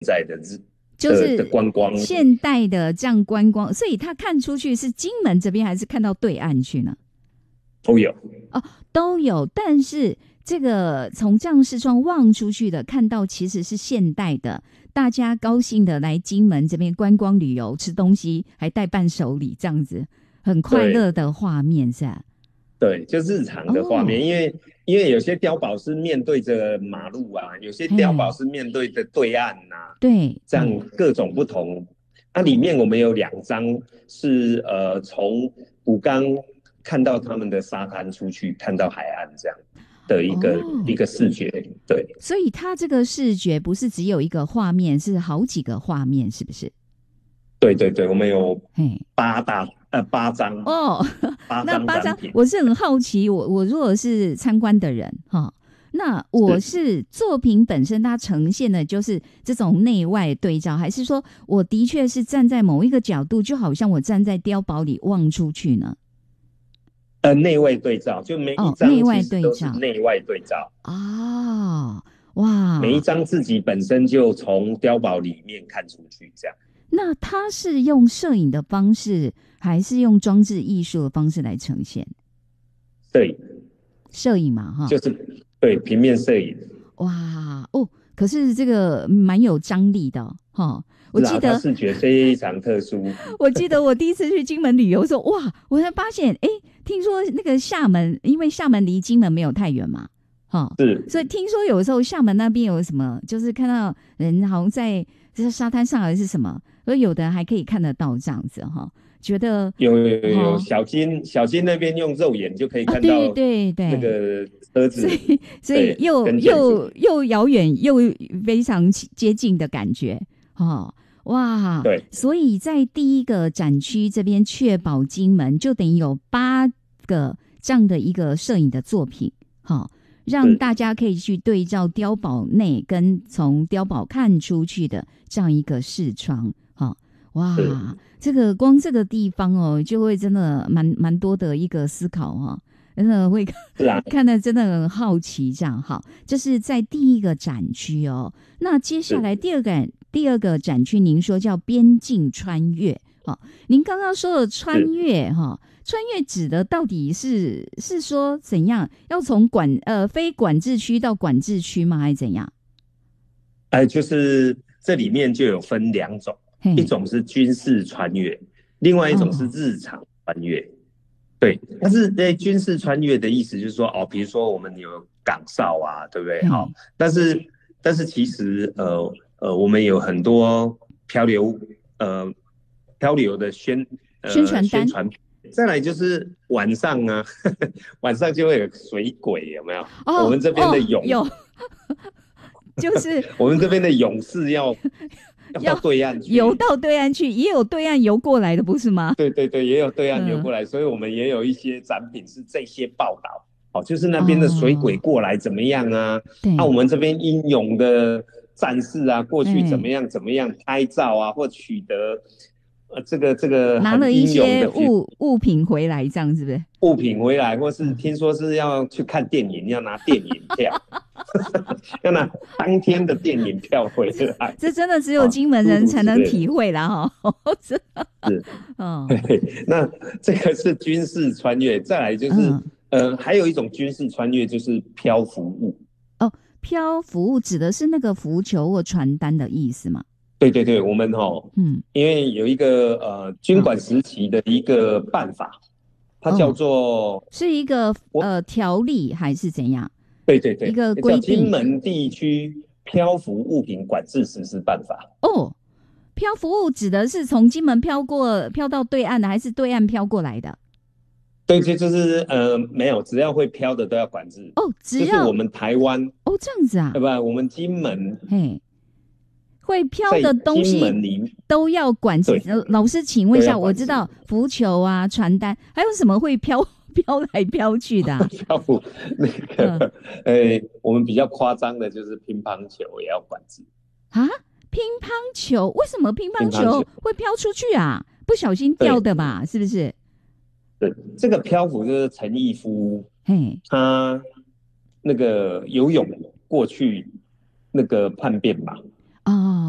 在的就是观光现代的这样观光，所以他看出去是金门这边还是看到对岸去呢？ 都有哦，都有，但是这个从这样视窗望出去的，看到其实是现代的，大家高兴的来金门这边观光旅游，吃东西，还带伴手礼，这样子很快乐的画面是吧？ 对，就日常的画面， 哦， 因为有些碉堡是面对着马路啊，有些碉堡嘿， 是面对着对岸啊， 对这样对， 各种不同。那里面我们有2张是从古冈看到他们的沙滩出去，看到海岸这样的一哦， 个视觉。对所以它这个视觉不是只有一个画面，是好几个画面，是不是？ 对对对，我们有嘿， 8张哦， 八那八张， 张展品。 我是很好奇，我如果是参观的人哈，那我是是作品本身它呈现的就是这种内外对照，还是说我的确是站在某一个角度，就好像我站在碉堡里望出去呢？ 内外对照，就每一哦，内张其外实都是对照内外对照。 啊， 每一哇， 张自己本身就从碉堡里面看出去，这样。 那它是用摄影的方式，还是用装置艺术的方式来呈现？ 摄影摄影嘛，哈， 就是对平面摄影。 哇哦，可是这个蛮有张力的哈。我是啊，它记得， 视觉非常特殊。 我记得我第一次去金门旅游的时候，哇，我才发现，哎，听说那个厦门，因为厦门离金门没有太远嘛，哈， 是所以听说有时候厦门那边有什么，就是看到人好像在这沙滩上还是什么，而有的还可以看得到这样子哈，觉得有哈小金那边用肉眼就可以啊，对看到对对， 那个车子， 所以对，跟建筑。 又遥远又非常接近的感觉，哦，哇！ 对所以在第一个展区这边确保金门，就等于有8个这样的一个摄影的作品，好、让是大家可以去对照碉堡内跟从碉堡看出去的这样一个视窗，好、 是哇！这个光这个地方哦，就会真的蛮多的一个思考哈、真的会是啊。 看得真的很好奇，这样好，这是在第一个展区哦。那接下来是第二个展区，您说叫边境穿越，哦，您刚刚说的穿是， 越哈、穿越指的到底是说怎样？要从非管制区到管制区吗？还是怎样？ 就是这里面就有分2种，一嘿， 种是军事穿越，另外一种是哦， 日常穿越。对，但是军事穿越的意思就是说，哦，比如说我们有岗哨啊，对不对？好， 嘿， 但是其实我们有很多漂流呃漂流的宣传单宣传。再来就是晚上啊，晚上就会有水鬼，有没有？我们这边的哦哦，有，就是我们这边的勇士要到要对岸去。 游到对岸去，也有对岸游过来的，不是吗？ 对对对，也有对岸游嗯， 过来，所以我们也有一些展品是这些报道。哦，就是那边的水鬼哦， 过来怎么样啊？我对， 们这边英勇的战士啊，过去怎么哎， 样怎么样拍照啊，或取得这个很拿了一英勇的， 些比如物品回来，这样是不是？ 物品回来，或是嗯， 听说是要去看电影，要拿电影票，要拿当天的电影票回来。 这真的只有啊， 金门诸人才如此类的。 能体会啦哈，真的， 是。 哦， 对，那这个是军事穿越，再来就是嗯， 还有一种军事穿越就是漂浮物。 哦，漂浮指的是那个浮球或传单的意思嘛？ 对对对，我们嗯， 因为有一个军哦管时期的一个办法，它叫哦， 做是一个我， 条例还是怎样？ 对对对， 一个叫规定？ 金门地区漂浮物品管制实施办法。 哦，漂浮物指的是从金门飘到对岸的，还是对岸飘过来的？ 对，就是没有，只要会漂的都要管制。 哦，只要就是我们台湾， 哦这样子啊， 不，我们金门嘿，会飘在的东金西门里， 都要管制。 对， 老师，请问一都要下，我管制。 知道浮球啊、传单，还有什么会飘飘来飘去的、啊？ 跳舞那嗯个，我们比较夸张的就是乒乓球也要管制。 啊，乒乓球为什么乒乓乒乓球， 球会飘出去啊？不小心掉对的吧？是不是？ 对，这个漂浮就是陈毅夫嘿， 他那个游泳过去那个叛变嘛。 哦